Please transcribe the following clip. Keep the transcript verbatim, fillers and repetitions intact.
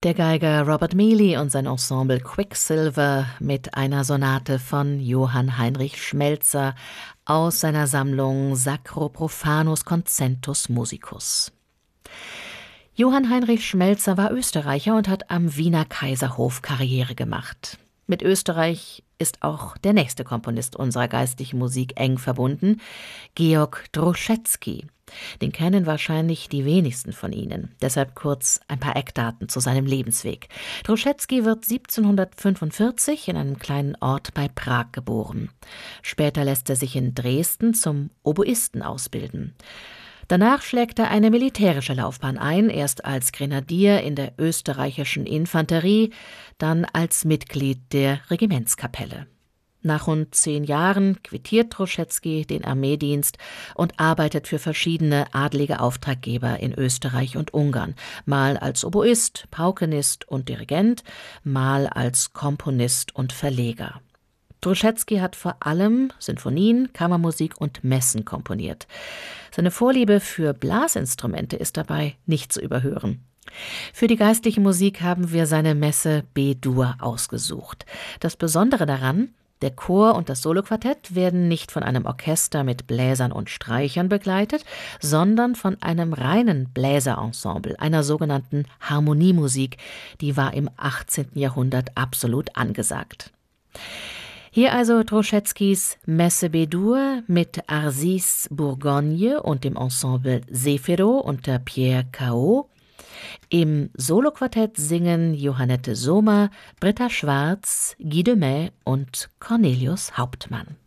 Der Geiger Robert Mealy und sein Ensemble Quicksilver mit einer Sonate von Johann Heinrich Schmelzer aus seiner Sammlung Sacro Profanus Concentus Musicus. Johann Heinrich Schmelzer war Österreicher und hat am Wiener Kaiserhof Karriere gemacht. Mit Österreich ist auch der nächste Komponist unserer geistlichen Musik eng verbunden, Georg Droschetsky. Den kennen wahrscheinlich die wenigsten von Ihnen. Deshalb kurz ein paar Eckdaten zu seinem Lebensweg. Droschetsky wird siebzehnhundertfünfundvierzig in einem kleinen Ort bei Prag geboren. Später lässt er sich in Dresden zum Oboisten ausbilden. Danach schlägt er eine militärische Laufbahn ein, erst als Grenadier in der österreichischen Infanterie, dann als Mitglied der Regimentskapelle. Nach rund zehn Jahren quittiert Droschetsky den Armeedienst und arbeitet für verschiedene adlige Auftraggeber in Österreich und Ungarn, mal als Oboist, Paukenist und Dirigent, mal als Komponist und Verleger. Droschetsky hat vor allem Sinfonien, Kammermusik und Messen komponiert. Seine Vorliebe für Blasinstrumente ist dabei nicht zu überhören. Für die geistliche Musik haben wir seine Messe B-Dur ausgesucht. Das Besondere daran: Der Chor und das Soloquartett werden nicht von einem Orchester mit Bläsern und Streichern begleitet, sondern von einem reinen Bläserensemble, einer sogenannten Harmoniemusik, die war im achtzehnten Jahrhundert absolut angesagt. Hier also Droschetzkys Messe B-Dur mit Arcis Bourgogne und dem Ensemble Zefiro unter Pierre Cao. Im Soloquartett singen Johannette Sommer, Britta Schwarz, Guy de May und Cornelius Hauptmann.